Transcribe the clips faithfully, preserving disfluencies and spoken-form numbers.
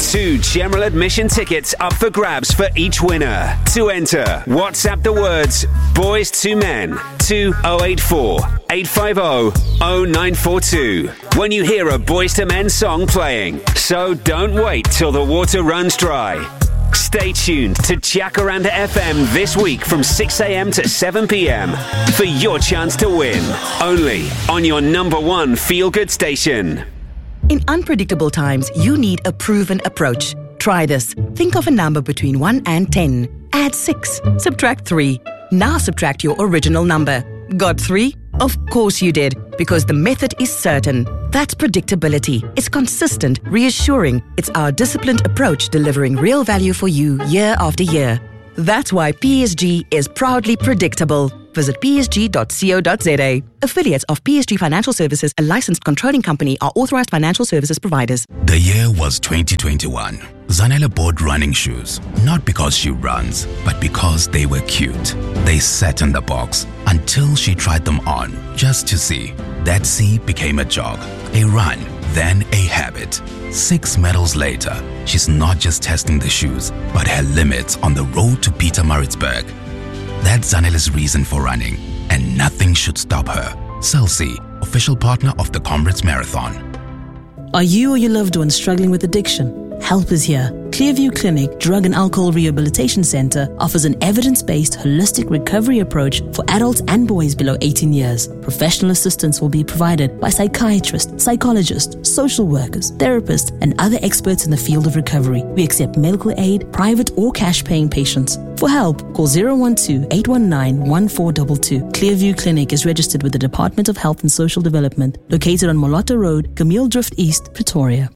two general admission tickets up for grabs for each winner. To enter, WhatsApp the words Boys to Men to oh eight four, eight five oh, oh nine four two when you hear a Boys to Men song playing. So don't wait till the water runs dry. Stay tuned to Jacaranda F M this week from six a.m. to seven p.m. for your chance to win. Only on your number one feel-good station. In unpredictable times, you need a proven approach. Try this. Think of a number between one and ten. Add six. Subtract three. Now subtract your original number. Got three? Of course you did, because the method is certain. That's predictability. It's consistent, reassuring. It's our disciplined approach delivering real value for you year after year. That's why P S G is proudly predictable. Visit p s g dot co dot z a. Affiliates of P S G Financial Services, a licensed controlling company, are authorized financial services providers. The year was twenty twenty-one. Zanele bought running shoes, not because she runs, but because they were cute. They sat in the box until she tried them on, just to see. That see became a jog, a run, then a habit. Six medals later, she's not just testing the shoes, but her limits on the road to Pietermaritzburg. That's Zanele's reason for running, and nothing should stop her. Celsi, official partner of the Comrades Marathon. Are you or your loved one struggling with addiction? Help is here. Clearview Clinic Drug and Alcohol Rehabilitation Center offers an evidence-based holistic recovery approach for adults and boys below eighteen years. Professional assistance will be provided by psychiatrists, psychologists, social workers, therapists, and other experts in the field of recovery. We accept medical aid, private or cash-paying patients. For help, call zero one two, eight one nine, one four two two. Clearview Clinic is registered with the Department of Health and Social Development, located on Molotta Road, Camille Drift East, Pretoria.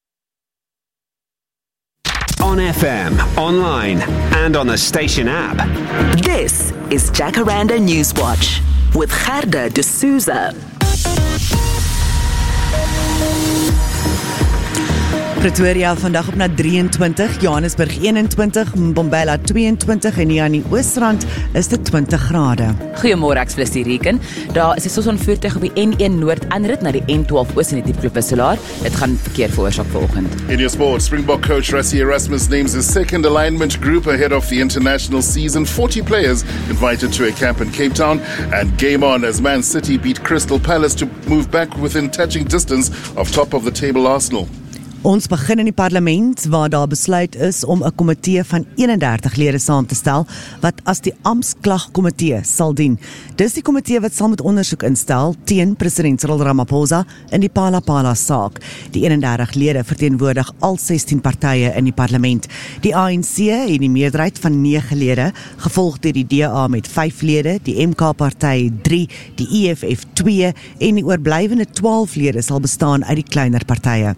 On F M, online, and on the station app. This is Jacaranda Newswatch with Gerda de Souza. Pretoria vandag op na drieëntwintig, Johannesburg eenentwintig, Mbombela tweeëntwintig en hier aan die Oosrand is dit twintig grade. Goeiemôre, ek is die Reken. Daar is 'n soson voertuig op die N een Noord aanrit na die N twaalf Oos in die Diepkloof Wisselaar. Dit gaan verkeer veroorsaak vanoggend. In your sport, Springbok coach Rassie Erasmus names his second alignment group ahead of the international season. forty players invited to a camp in Cape Town, and game on as Man City beat Crystal Palace to move back within touching distance of top of the table Arsenal. Ons begin in die parlement waar daar besluit is om 'n komitee van eenendertig lede saam te stel wat as die Amptklagkomitee sal dien. Dis die komitee wat sal met ondersoek instel teen president Cyril Ramaphosa in die Phala-Phala saak. Die eenendertig lede verteenwoordig al sestien partye in die parlement. Die A N C het die meerderheid van nege lede, gevolg deur die D A met vyf lede, die M K-party drie, die E F F twee en die oorblywende twaalf lede sal bestaan uit die kleiner partye.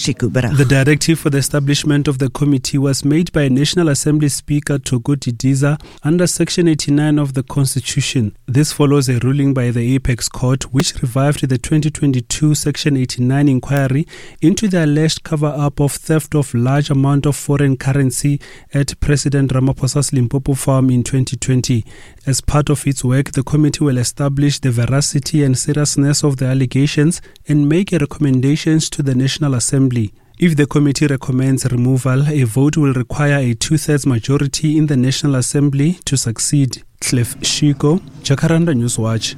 The directive for the establishment of the committee was made by National Assembly Speaker Thoko Didiza under Section eighty-nine of the Constitution. This follows a ruling by the Apex Court which revived the twenty twenty-two Section eighty-nine inquiry into the alleged cover-up of theft of large amount of foreign currency at President Ramaphosa's Limpopo farm in twenty twenty. As part of its work, the committee will establish the veracity and seriousness of the allegations and make recommendations to the National Assembly. Assembly. If the committee recommends removal, a vote will require a two-thirds majority in the National Assembly to succeed. Cliff Shiko, Jacaranda Newswatch.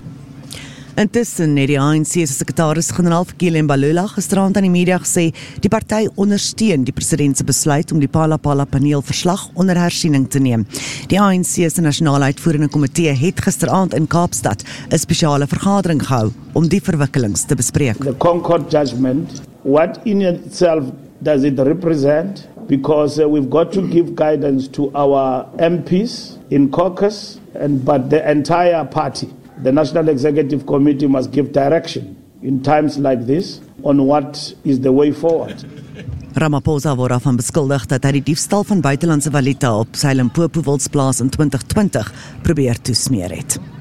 Intussen het die A N C se sekretaris-generaal vir Kile Mbalula gisterand aan die media gesê die party ondersteun die president se besluit om die Phala-Phala paneel verslag onder hersiening te neem. Die A N C se nasionale uitvoerende komitee het gisterand in Kaapstad 'n spesiale vergadering gehou om die verwikkelings te bespreek. The Concord judgment, what in itself does it represent? Because uh, we've got to give guidance to our M Ps in caucus, and but the entire party. The National Executive Committee must give direction in times like this on what is the way forward. Ramaphosa word daarvan beskuldig dat hy die diefstal van buitelandse valuta op sy Limpopo wildsplaas in twintig twintig probeer toesmeer het.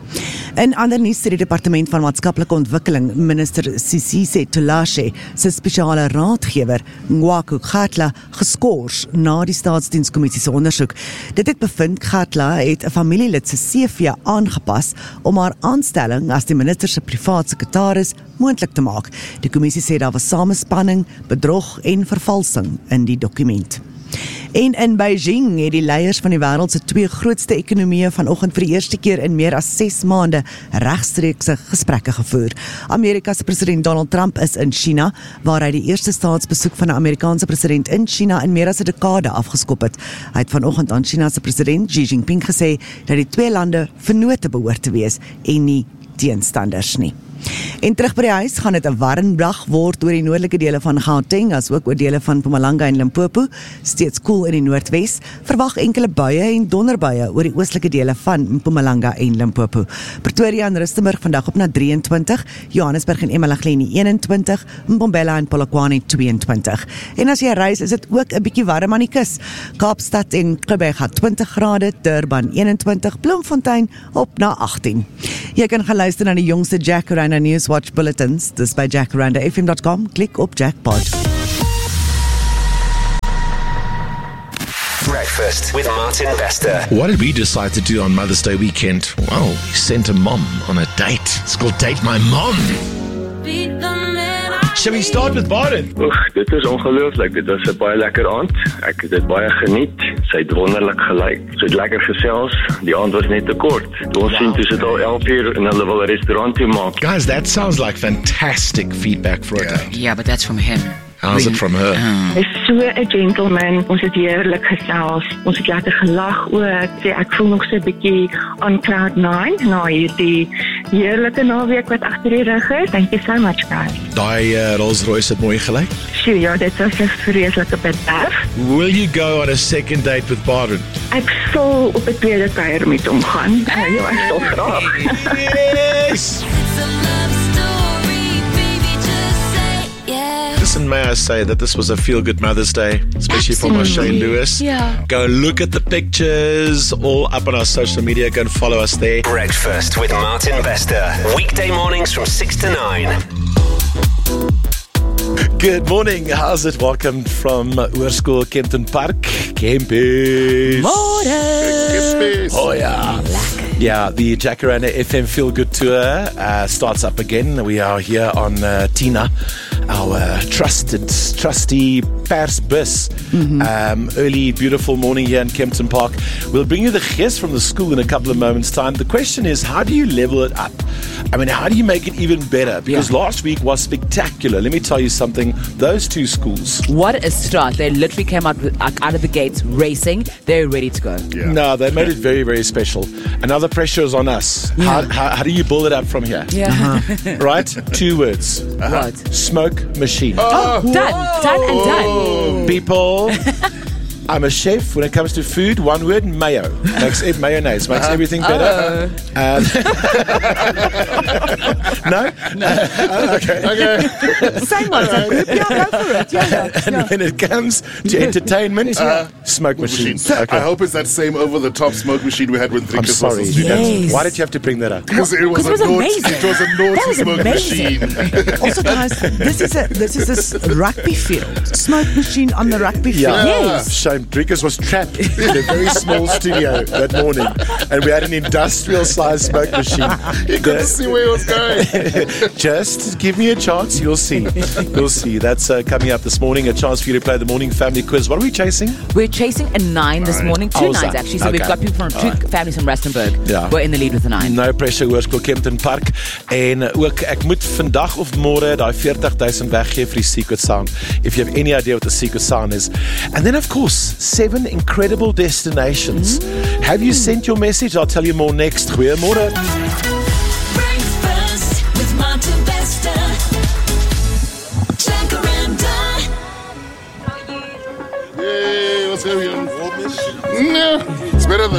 In ander nuus het die Departement van Maatskaplike Ontwikkeling, minister Sisise Tulashe, se spesiale raadgewer, Ngwaku Gatla, geskort na die staatsdienskommissie se ondersoek. Dit het bevind Gatla het 'n familielid se C V aangepas om haar aanstelling as die minister se privaat sekretaris moontlik te maak. Die kommissie sê daar was samespanning, bedrog en vervalsing in die dokument. En in Beijing het die leiers van die wêreld se twee grootste ekonomieë vanoggend vir die eerste keer in meer as ses maande regstreekse gesprekke gevoer. Amerika se president Donald Trump is in China, waar hy die eerste staatsbesoek van 'n Amerikaanse president in China in meer as 'n dekade afgeskop het. Hy het vanoggend aan China se president Xi Jinping gesê dat die twee lande vennote behoort te wees en nie teenstanders nie. En terug by die huis gaan dit 'n warm dag word oor die noordelike dele van Gauteng, as ook oor dele van Mpumalanga en Limpopo, steeds koel in die noordwes. Verwag enkele buie en donderbuie oor die oostelike dele van Mpumalanga en Limpopo. Pretoria en Rustenburg vandag op na drieëntwintig, Johannesburg en eMalahleni eenentwintig, Mbombela en Polokwane tweeëntwintig. En as jy reis, is dit ook 'n bietjie warm aan die kus. Kaapstad en Gqeberha twintig grade, Durban eenentwintig, Bloemfontein op na agttien. Jy kan gaan luister na die jongste Jacaranda Newswatch bulletins, dis by jacaranda f m dot com, klik op Jackpot. Breakfast with Martin Bester. What did we decide to do on Mother's Day weekend? Well, we sent a mom on a date. It's called Date My Mom. Shall we start with Baden? Oeg, dit is ongelooflik. Dit was 'n baie lekker aand. Ek het dit baie geniet. Sy het wonderlik gelyk. Sy het lekker gesels. Die aand was net te kort. Ons sien toe sit al elf uur en hulle wil 'n restaurant toe maak. Guys, that sounds like fantastic feedback for a date. Yeah, but that's from him. How's it from her? Hy is so 'n gentleman. Ons het heerlik gesels. Ons het lekker gelag ook. Sê ek voel nog so 'n bietjie on cloud nine na hierdie heerlike naweek wat agter die rug is. Thank you so much, guys. Daai uh, Rolls Royce het mooi gelyk. Sjoe, ja, dit was 'n vreeslike bederf. Will you go on a second date with Baden? Ek sal op 'n tweede kuier met hom gaan. Uh, ja, ek sal graag. Yes! Listen, may I say that this was a feel-good Mother's Day, especially for Marshall Lewis. Yeah. Go look at the pictures, all up on our social media. Go and follow us there. Breakfast with Martin Bester. Weekday mornings from six to nine. Good morning. How's it? Welcome from Oorskool Kempton Park. Campus. Morning. Oh, yeah. Yeah, the Jacaranda F M Feel Good Tour uh, starts up again. We are here on uh, Tina, our uh, trusted, trusty pers bus. Mm-hmm. Um, early, beautiful morning here in Kempton Park. We'll bring you the guests from the school in a couple of moments' time. The question is, how do you level it up? I mean, how do you make it even better? Because yeah. last week was spectacular. Let me tell you something. Those two schools. What a start. They literally came out, with, out of the gates racing. They're ready to go. Yeah. No, they made it very, very special. Another pressure is on us. Yeah. How, how, how do you build it up from here? Yeah. Uh-huh. Right? Two words. Uh-huh. What? Smoke machine. Oh, oh done. Whoa. Done and done. People, I'm a chef when it comes to food. One word, mayo. Makes it mayonnaise. Makes uh-huh. everything better. Um, no? No. Uh, okay. Okay. Same one. Right. Yeah, go for it. Yeah, yeah. And yeah. when it comes to entertainment, uh, smoke machine. machine. Okay. I hope it's that same over-the-top smoke machine we had when I'm sorry. Yes. Why did you have to bring that up? Because it was, it was a amazing. Naughty, it was a naughty smoke amazing. machine. Also, guys, this is a this is a rugby field. Smoke machine on the rugby field. Yeah. Yes. Shame. Drinkers was trapped in a very small studio that morning, and we had an industrial-sized smoke machine. You couldn't see where it was going. Just give me a chance, you'll see. You'll see. That's uh, coming up this morning. A chance for you to play the morning family quiz. What are we chasing? We're chasing a nine this morning. Two Oh, nines actually. So okay. we've got people from two right. families from Rustenburg. Yeah. We're in the lead with the nine. No pressure, Oorskool Kempton Park. En ook, ek moet vandag of môre daai forty thousand weggee vir die Secret Sound. If you have any idea what the Secret Sound is. And then, of course, seven incredible destinations. Mm. Have you sent your message? I'll tell you more next. Goeiemôre. Breakfast with Martin Bester. Jacaranda. Hey, what's going on? No, it's better than